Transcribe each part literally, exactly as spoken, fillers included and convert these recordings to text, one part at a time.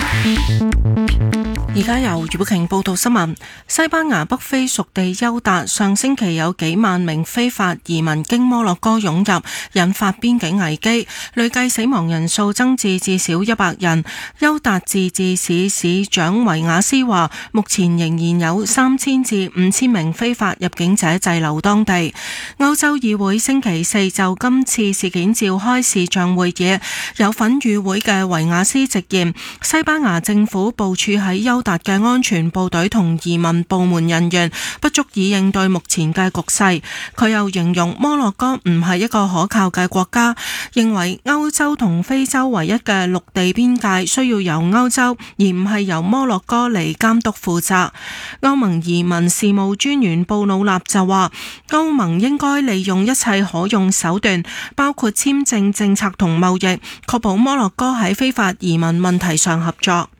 而家由余寶瓊報道新聞。西班牙北非屬地休達上星期有幾萬名非法移民經摩洛哥湧入，引發邊境危機，累計死亡人數增至至少一百人。休達自治市市長維亞斯話，目前仍然有三千至五千名非法入境者滯留當地。歐洲議會星期四就今次事件召開視像會議，有份與會嘅維亞斯直言，西班牙政府部署喺休達嘅安全部隊同移民部門人員不足以應對目前嘅局勢。佢又形容摩洛哥唔係一個可靠嘅國家，認為歐洲同非洲唯一嘅陸地邊界需要由歐洲而唔係由摩洛哥嚟監督負責。歐盟移民事務專員布魯納就話，歐盟應該利用一切可用手段，包括簽證政策同貿易，確保摩洛哥喺非法移民問題上合作。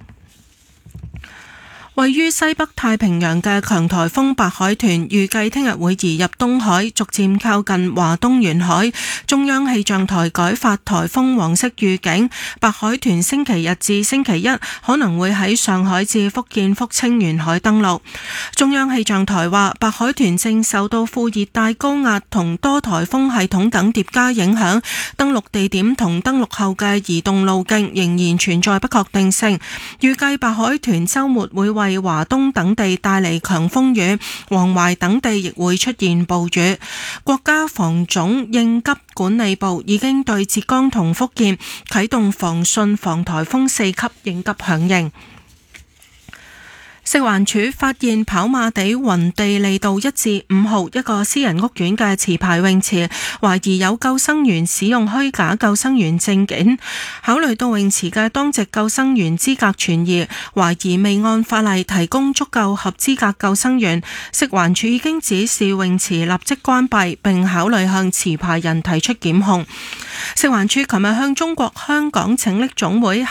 位於西北太平洋嘅強颱風白海豚預計聽日會移入東海，逐漸靠近華東沿海。中央氣象台改發颱風黃色預警，白海豚星期日至星期一可能會喺上海至福建福清沿海登陸。中央氣象台話，白海豚正受到副熱帶高壓同多颱風系統等疊加影響，登陸地點同登陸後嘅移動路徑仍然存在不確定性。預計白海豚週末會為為華東等地帶嚟強風雨，黃淮等地亦會出現暴雨。國家防總應急管理部已經對浙江同福建啟動防汛防颱風四級應急響應。食環署發現跑馬地雲地利道一至五號一個私人屋苑嘅持牌泳池，懷疑有救生員使用虛假救生員證件。考慮到泳池嘅當值救生員資格存疑，懷疑未按法例提供足夠合資格救生員，食環署已經指示泳池立即關閉，並考慮向持牌人提出檢控。食環署琴日向中國香港拯溺總會